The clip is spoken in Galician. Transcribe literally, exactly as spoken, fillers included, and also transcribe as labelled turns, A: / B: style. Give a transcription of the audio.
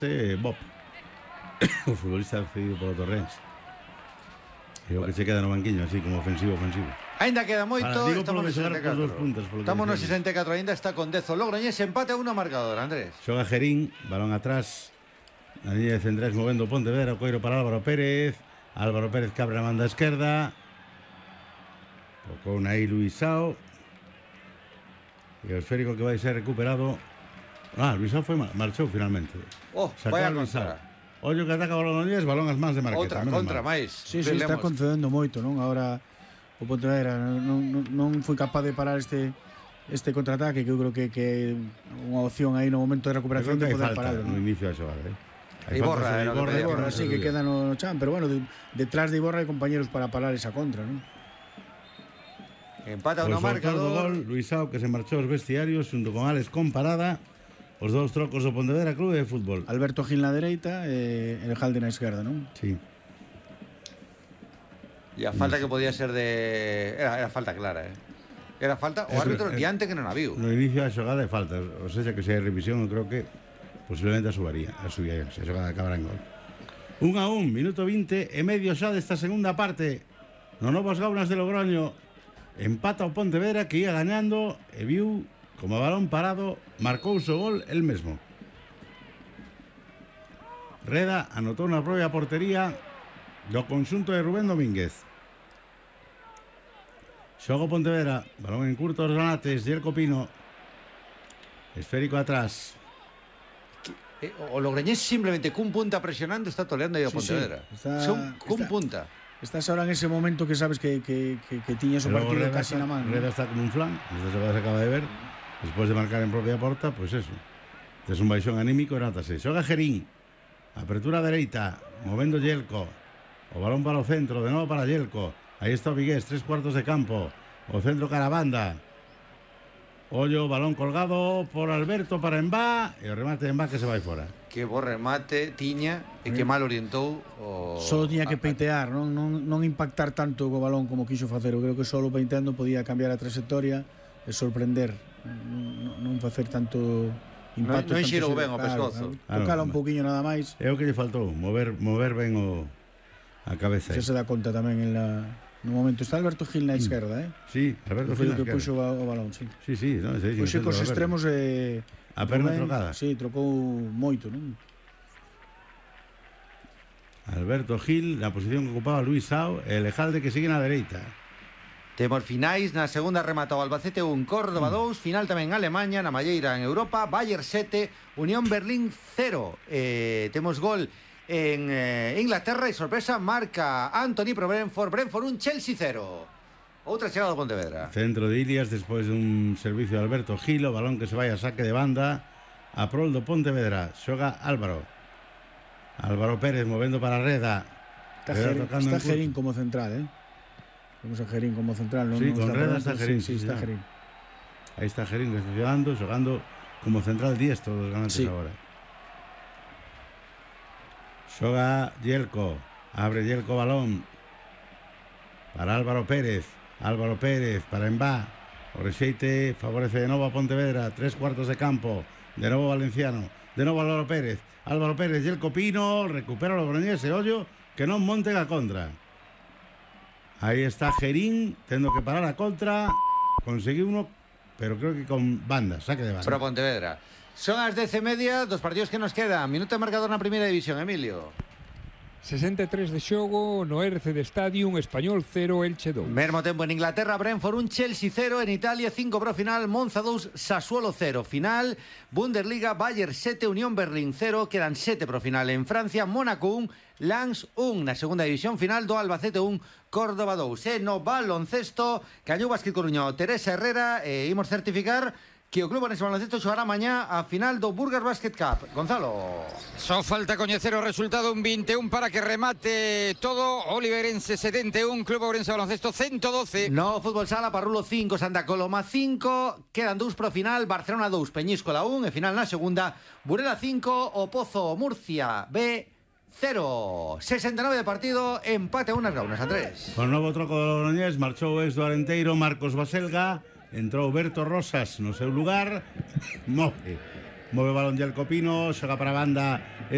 A: Bob, o futbolista cedido polo Torrens. E o que se queda no banquiño, así como ofensivo, ofensivo.
B: Ainda queda moito,
A: Ahora,
B: estamos no sesenta e catro.
A: Puntos,
B: estamos no sesenta e catro, ainda está con dez o Logroñés, empate a uno marcador, Andrés.
A: Xoga Gerín, balón atrás, na liña de centrais movendo Pontevedra, o coiro para Álvaro Pérez. Álvaro Pérez que abre na banda esquerda. Tocou na aí Luisao. E o esférico que vai ser recuperado. Ah, Luisao foi marchou finalmente.
B: Oh, vaya contra.
A: Ollo que ataca o Logroñés, balón as mans de Marqueta.
B: Outra contra máis.
C: Sí, sí, está concedendo moito, non? Agora o Pontevedra non, non, non foi capaz de parar este este contraataque, que eu creo que que unha opción aí no momento de recuperación de poder pararlo,
A: no inicio da xogada, eh.
B: Iborra,
C: Iborra, Iborra, sí, que queda no chan, pero bueno, de, detrás de Iborra hai compañeros para parar esa contra, non?
B: Empata unha marcador.
A: Luisao que se marchou aos vestiarios xunto con Alex con parada. Os dous trocos do Pontevedra Clube de Fútbol.
C: Alberto Gil na dereita e el Jalde na esquerda, non?
A: Sí.
B: E a falta que podía ser de... Era, era falta clara, eh? Era falta o árbitro
A: es,
B: diante que non a viu.
A: No inicio da xogada de falta. O sea, que se hai revisión, eu creo que posiblemente a subaría. A subía, se a xogada acabará en gol. un a un, minuto vinte e medio xa desta segunda parte. No Novos Gaunas de Logroño. Empata o Pontevedra que ia gañando e viu como balón parado, marcou o seu gol el mesmo. Reda anotou na propia portería do conxunto de Rubén Domínguez. Xogo Pontevedra, balón en curto aos granates, Yerko Pino. Esférico atrás.
B: O Logroñés simplemente cun punta presionando está toleando aí a Pontevedra.
C: Sí, sí. Está,
B: Son cun
C: está,
B: punta.
C: Estás ahora en ese momento que sabes que, que, que, que tiñas o partido
A: Reda
C: casi
A: está,
C: na man.
A: Reda está como un flan, esta xogada se acaba de ver. Despois de marcar en propia porta, pois pues eso. Tes un baixón anímico e nátase. Xoga Gerín. Apertura dereita, movendo Yelko. O balón para o centro, de novo para Yelko. Aí está o Vigués, tres cuartos de campo. O centro cara a banda. Ollo, balón colgado por Alberto para Embá. E o remate de Embá que se vai fora.
B: Que bo remate tiña e que mal orientou o...
C: Só tiña que peitear, non, non, non impactar tanto co balón como quiso facer. Eu creo que só peiteando podía cambiar a trayectoria e sorprender. Non, non facer tanto impacto.
B: Non xirou ben o pescozo.
C: Claro, tocala un pouquiño nada máis.
A: É o que lle faltou, mover mover ben o a cabeza.
C: Xa se dá conta tamén en la no momento está Alberto Gil na esquerda, eh?
A: Sí, Alberto Gil na esquerda.
C: Que puxo o balón, sí.
A: Sí, sí, no, sí, sí.
C: Pois cos extremos eh
A: a perna trocada.
C: Sí, trocou moito, non?
A: Alberto Gil, na posición que ocupaba Luis Sao, e Lejalde que sigue na dereita.
B: Temos finais, na segunda rematou Albacete un, Córdoba dous, final tamén en Alemanha, na malleira en Europa, Bayern sete, Unión Berlín cero. Eh, temos gol en eh, Inglaterra e sorpresa marca Anthony pro Brentford, Brentford un, Chelsea cero. Outra chegada do Pontevedra.
A: Centro de Ilias despois dun servicio de Alberto Gil, o balón que se vai a saque de banda a prol do Pontevedra. Xoga Álvaro. Álvaro Pérez movendo para Reda.
C: Está, Reda Gerín, está Gerín como central, eh? Vamos a Gerín como central, non?
A: Sí,
C: non
A: con
C: está
A: Reda está Gerín.
C: Sí, sí, está Gerín.
A: Aí está Gerín recepcionando, xogando como central diestro dos ganantes sí. Agora. Xoga Yelko, abre Yelko balón para Álvaro Pérez. Álvaro Pérez para Embá. O rexeite favorece de novo a Pontevedra. Tres cuartos de campo. De novo Valenciano. De novo Álvaro Pérez. Álvaro Pérez, Yelko Pino. Recupera o Logroñés e ollo que non monten a contra. Aí está Gerín, tendo que parar a contra. Conseguiu uno, pero creo que con banda, saque de banda.
B: Pro Pontevedra. Son as dez e media, dos partidos que nos quedan. Minuto de marcador na primeira división, Emilio.
D: sesenta e tres de xogo no R C de Stadium, Español cero, Elche dous.
B: Mesmo tempo en Inglaterra, Brentford un, Chelsea cero, en Italia cinco pro final, Monza dous, Sassuolo cero. Final, Bundesliga, Bayern sete, Unión Berlín cero, quedan sete pro final. En Francia, Mónaco un, Lens un. Na segunda división final do Albacete un, Córdoba dous. E no baloncesto, Cañou Basket Coruña, Teresa Herrera, e imos certificar que o Club Orense Baloncesto xogará mañá a final do Burgas Basket Cup. Gonzalo.
E: Só falta coñecer o resultado, un vinte e un para que remate todo. Oliverense setenta e un, Club Ourense Baloncesto ciento doce.
B: No fútbol sala, Parrulo cinco, Santa Coloma cinco, quedan dous pro final, Barcelona dous, Peñíscola un, e final na segunda, Burela cinco, o Pozo Murcia B cero. sesenta e nove de partido, empate a unas gaunas, Andrés.
A: Con novo troco do Logroñés, marchou o ex do Arenteiro, Marcos Baselga. Entrou Berto Rosas no seu lugar. Move. Move o balón de Alcopino, xoga para a banda.